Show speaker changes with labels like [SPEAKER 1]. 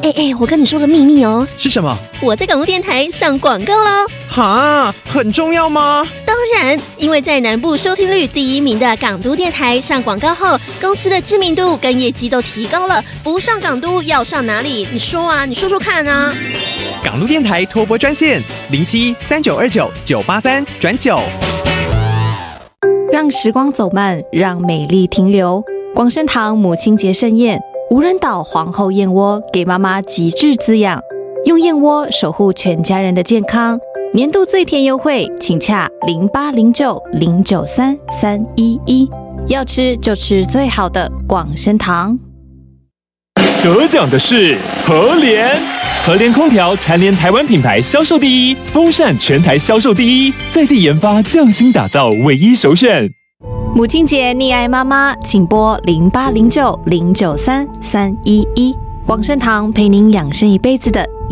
[SPEAKER 1] 我跟你说个秘密哦，
[SPEAKER 2] 是什么？
[SPEAKER 1] 我在港路电台上广告喽。
[SPEAKER 2] 哈，很重要吗？
[SPEAKER 1] 当然，因为在南部收听率第1名的港都电台上广告后，公司的知名度跟业绩都提高了。不上港都要上哪里？你说啊，你说说看啊。
[SPEAKER 2] 港路电台托播专线073929-983-9。
[SPEAKER 3] 让时光走慢，让美丽停留。广生堂母亲节盛宴，无人岛皇后燕窝给妈妈极致滋养，用燕窝守护全家人的健康。年度最甜优惠，请洽0809093311，要吃就吃最好的广生堂。
[SPEAKER 4] 得奖的是和联，和联空调蝉联台湾品牌销售第一，风扇全台销售第一，在地研发匠心打造，唯一首选。
[SPEAKER 3] 母亲节溺爱妈妈，请拨0809093311，广生堂陪您养生一辈子的